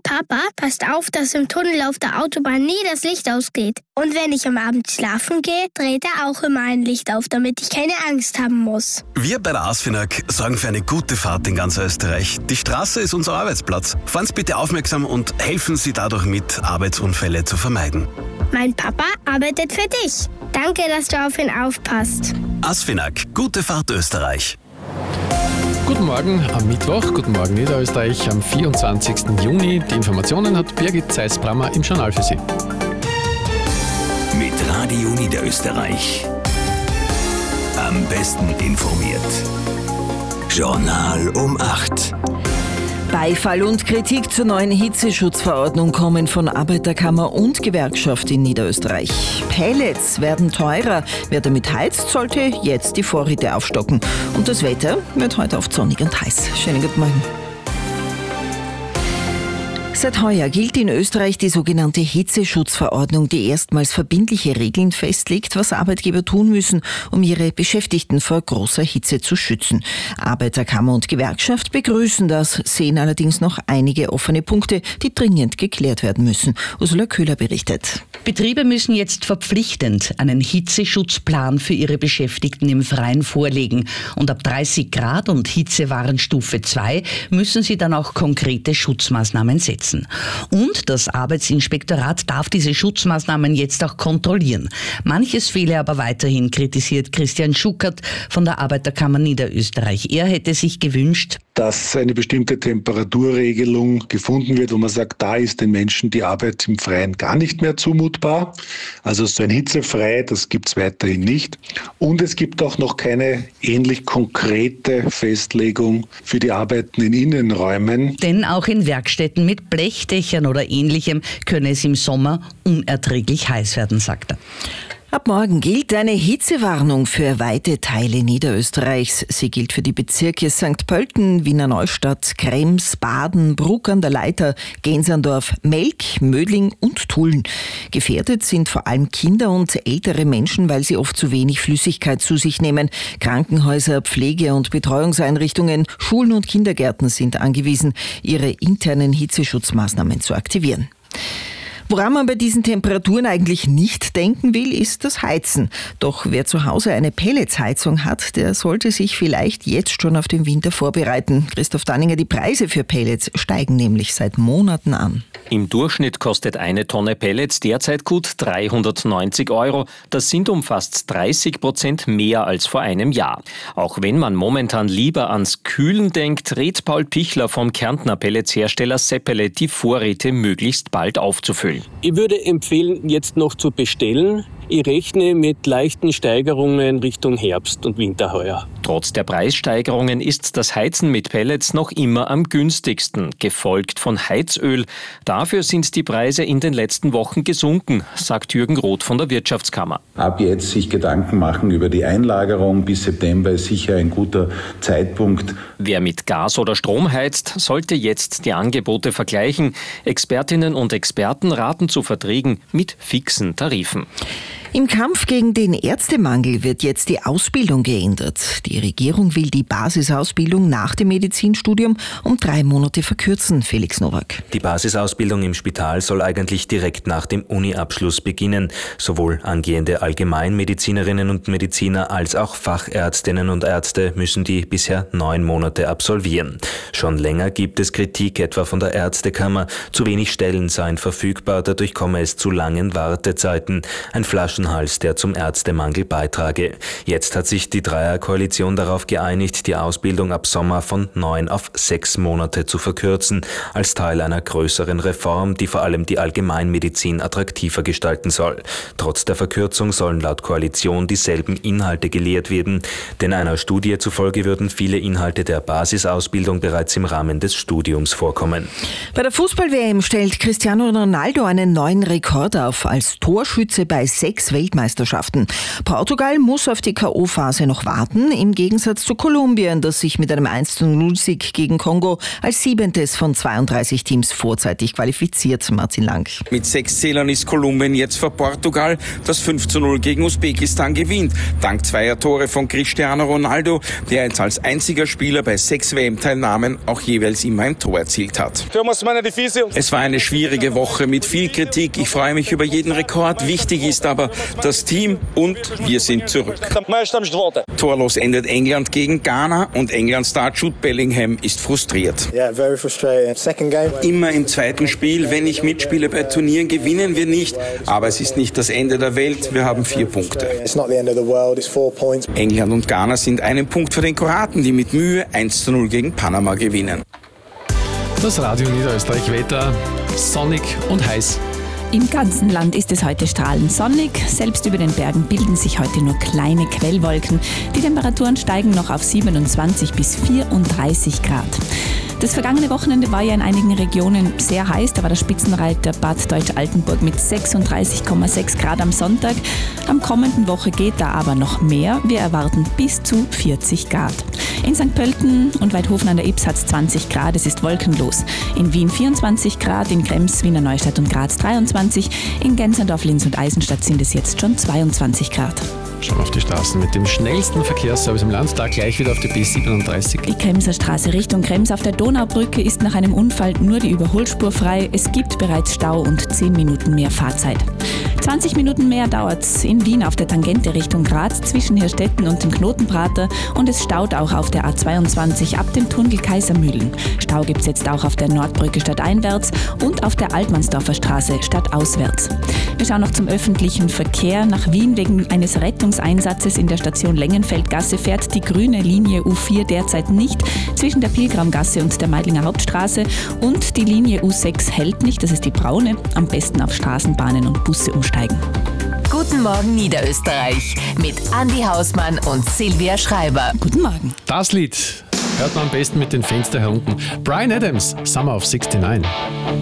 Papa passt auf, dass im Tunnel auf der Autobahn nie das Licht ausgeht. Und wenn ich am Abend schlafen gehe, dreht er auch immer ein Licht auf, damit ich keine Angst haben muss. Wir bei der ASFINAG sorgen für eine gute Fahrt in ganz Österreich. Die Straße ist unser Arbeitsplatz. Fahren Sie bitte aufmerksam und helfen Sie dadurch mit, Arbeitsunfälle zu vermeiden. Mein Papa arbeitet für dich. Danke, dass du auf ihn aufpasst. ASFINAG, gute Fahrt Österreich. Guten Morgen am Mittwoch, guten Morgen Niederösterreich am 24. Juni. Die Informationen hat Birgit Zeiss-Brammer im Journal für Sie. Mit Radio Niederösterreich. Am besten informiert. Journal um 8. Beifall und Kritik zur neuen Hitzeschutzverordnung kommen von Arbeiterkammer und Gewerkschaft in Niederösterreich. Pellets werden teurer. Wer damit heizt, sollte jetzt die Vorräte aufstocken. Und das Wetter wird heute oft sonnig und heiß. Schönen guten Morgen. Seit heuer gilt in Österreich die sogenannte Hitzeschutzverordnung, die erstmals verbindliche Regeln festlegt, was Arbeitgeber tun müssen, um ihre Beschäftigten vor großer Hitze zu schützen. Arbeiterkammer und Gewerkschaft begrüßen das, sehen allerdings noch einige offene Punkte, die dringend geklärt werden müssen. Ursula Köhler berichtet. Betriebe müssen jetzt verpflichtend einen Hitzeschutzplan für ihre Beschäftigten im Freien vorlegen. Und ab 30 Grad und Hitzewarnstufe 2 müssen sie dann auch konkrete Schutzmaßnahmen setzen. Und das Arbeitsinspektorat darf diese Schutzmaßnahmen jetzt auch kontrollieren. Manches fehle aber weiterhin, kritisiert Christian Schuckert von der Arbeiterkammer Niederösterreich. Er hätte sich gewünscht, dass eine bestimmte Temperaturregelung gefunden wird, wo man sagt, da ist den Menschen die Arbeit im Freien gar nicht mehr zumutbar. Also so ein hitzefrei, das gibt es weiterhin nicht. Und es gibt auch noch keine ähnlich konkrete Festlegung für die Arbeiten in Innenräumen. Denn auch in Werkstätten mit Blechdächern oder Ähnlichem könne es im Sommer unerträglich heiß werden, sagt er. Ab morgen gilt eine Hitzewarnung für weite Teile Niederösterreichs. Sie gilt für die Bezirke St. Pölten, Wiener Neustadt, Krems, Baden, Bruck an der Leitha, Genserndorf, Melk, Mödling und Tulln. Gefährdet sind vor allem Kinder und ältere Menschen, weil sie oft zu wenig Flüssigkeit zu sich nehmen. Krankenhäuser, Pflege- und Betreuungseinrichtungen, Schulen und Kindergärten sind angewiesen, ihre internen Hitzeschutzmaßnahmen zu aktivieren. Woran man bei diesen Temperaturen eigentlich nicht denken will, ist das Heizen. Doch wer zu Hause eine Pelletsheizung hat, der sollte sich vielleicht jetzt schon auf den Winter vorbereiten. Christoph Danninger, die Preise für Pellets steigen nämlich seit Monaten an. Im Durchschnitt kostet eine Tonne Pellets derzeit gut 390 €. Das sind um fast 30% mehr als vor einem Jahr. Auch wenn man momentan lieber ans Kühlen denkt, rät Paul Pichler vom Kärntner Pelletshersteller Seppele, die Vorräte möglichst bald aufzufüllen. Ich würde empfehlen, jetzt noch zu bestellen. Ich rechne mit leichten Steigerungen Richtung Herbst und Winter heuer. Trotz der Preissteigerungen ist das Heizen mit Pellets noch immer am günstigsten, gefolgt von Heizöl. Dafür sind die Preise in den letzten Wochen gesunken, sagt Jürgen Roth von der Wirtschaftskammer. Ab jetzt sich Gedanken machen über die Einlagerung. Bis September ist sicher ein guter Zeitpunkt. Wer mit Gas oder Strom heizt, sollte jetzt die Angebote vergleichen. Expertinnen und Experten raten zu Verträgen mit fixen Tarifen. Im Kampf gegen den Ärztemangel wird jetzt die Ausbildung geändert. Die Regierung will die Basisausbildung nach dem Medizinstudium um 3 Monate verkürzen. Felix Nowak. Die Basisausbildung im Spital soll eigentlich direkt nach dem Uni-Abschluss beginnen. Sowohl angehende Allgemeinmedizinerinnen und Mediziner als auch Fachärztinnen und Ärzte müssen die bisher 9 Monate absolvieren. Schon länger gibt es Kritik, etwa von der Ärztekammer. Zu wenig Stellen seien verfügbar, dadurch komme es zu langen Wartezeiten. Ein Flaschenhals, der zum Ärztemangel beitrage. Jetzt hat sich die Dreierkoalition darauf geeinigt, die Ausbildung ab Sommer von 9 auf 6 Monate zu verkürzen, als Teil einer größeren Reform, die vor allem die Allgemeinmedizin attraktiver gestalten soll. Trotz der Verkürzung sollen laut Koalition dieselben Inhalte gelehrt werden, denn einer Studie zufolge würden viele Inhalte der Basisausbildung bereits im Rahmen des Studiums vorkommen. Bei der Fußball-WM stellt Cristiano Ronaldo einen neuen Rekord auf. Als Torschütze bei 6 Weltmeisterschaften. Portugal muss auf die K.O.-Phase noch warten, im Gegensatz zu Kolumbien, das sich mit einem 1:0-Sieg gegen Kongo als 7. von 32 Teams vorzeitig qualifiziert. Martin Lang. Mit 6 Zählern ist Kolumbien jetzt vor Portugal, das 5:0 gegen Usbekistan gewinnt. Dank 2 Tore von Cristiano Ronaldo, der jetzt als einziger Spieler bei 6 WM-Teilnahmen auch jeweils immer ein Tor erzielt hat. Es war eine schwierige Woche mit viel Kritik. Ich freue mich über jeden Rekord. Wichtig ist aber das Team und wir sind zurück. Torlos endet England gegen Ghana und England-Star Jude Bellingham ist frustriert. Immer im zweiten Spiel, wenn ich mitspiele bei Turnieren, gewinnen wir nicht. Aber es ist nicht das Ende der Welt. Wir haben 4 Punkte. England und Ghana sind einen Punkt vor den Kroaten, die mit Mühe 1:0 gegen Panama gewinnen. Das Radio Niederösterreich Wetter, sonnig und heiß. Im ganzen Land ist es heute strahlend sonnig. Selbst über den Bergen bilden sich heute nur kleine Quellwolken. Die Temperaturen steigen noch auf 27 bis 34 Grad. Das vergangene Wochenende war ja in einigen Regionen sehr heiß. Da war der Spitzenreiter Bad Deutsch-Altenburg mit 36,6 Grad am Sonntag. Am kommenden Woche geht da aber noch mehr. Wir erwarten bis zu 40 Grad. In St. Pölten und Weidhofen an der Ybbs hat es 20 Grad. Es ist wolkenlos. In Wien 24 Grad, in Krems, Wiener Neustadt und Graz 23. In Gensendorf, Linz und Eisenstadt sind es jetzt schon 22 Grad. Schauen wir auf die Straßen mit dem schnellsten Verkehrsservice im Land, da gleich wieder auf die B37. Die Kremser Straße Richtung Krems auf der Donaubrücke ist nach einem Unfall nur die Überholspur frei. Es gibt bereits Stau und 10 Minuten mehr Fahrzeit. 20 Minuten mehr dauert es in Wien auf der Tangente Richtung Graz zwischen Hirstetten und dem Knotenprater und es staut auch auf der A22 ab dem Tunnel Kaisermühlen. Stau gibt es jetzt auch auf der Nordbrücke stadteinwärts und auf der Altmannsdorfer Straße stadtauswärts. Wir schauen noch zum öffentlichen Verkehr. Nach Wien wegen eines Rettungseinsatzes in der Station Lengenfeldgasse fährt die grüne Linie U4 derzeit nicht zwischen der Pilgramgasse und der Meidlinger Hauptstraße und die Linie U6 hält nicht, das ist die braune. Am besten auf Straßenbahnen und Busse umsteigen. Guten Morgen Niederösterreich mit Andi Hausmann und Silvia Schreiber. Guten Morgen. Das Lied hört man am besten mit den Fenstern herunten. Bryan Adams, Summer of 69.